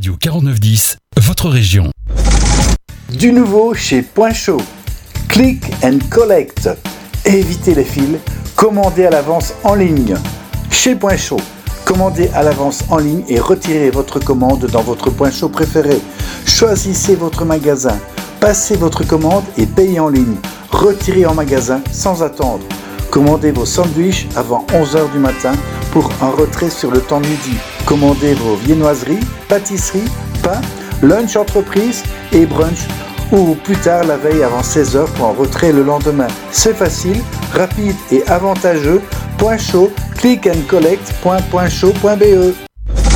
Radio 4910, votre région. Du nouveau chez Point Chaud. Click and Collect. Évitez les fils. Commandez à l'avance en ligne. Chez Point Chaud, commandez à l'avance en ligne et retirez votre commande dans votre Point Chaud préféré. Choisissez votre magasin. Passez votre commande et payez en ligne. Retirez en magasin sans attendre. Commandez vos sandwichs avant 11h du matin pour un retrait sur le temps de midi. Commandez vos viennoiseries, pâtisseries, pains, lunch entreprise et brunch ou plus tard la veille avant 16h pour un retrait le lendemain. C'est facile, rapide et avantageux. Point Chaud, click and collect.pointchaud.be.